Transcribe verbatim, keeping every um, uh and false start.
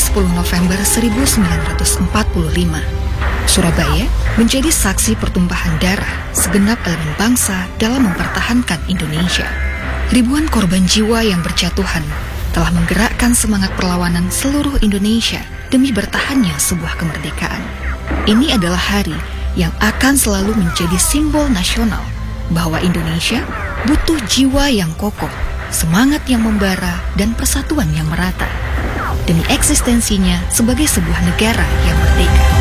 sepuluh November seribu sembilan ratus empat puluh lima, Surabaya menjadi saksi pertumpahan darah segenap elemen bangsa dalam mempertahankan Indonesia. Ribuan korban jiwa yang berjatuhan telah menggerakkan semangat perlawanan seluruh Indonesia demi bertahannya sebuah kemerdekaan. Ini adalah hari yang akan selalu menjadi simbol nasional bahwa Indonesia butuh jiwa yang kokoh, semangat yang membara, dan persatuan yang merata demi eksistensinya sebagai sebuah negara yang merdeka.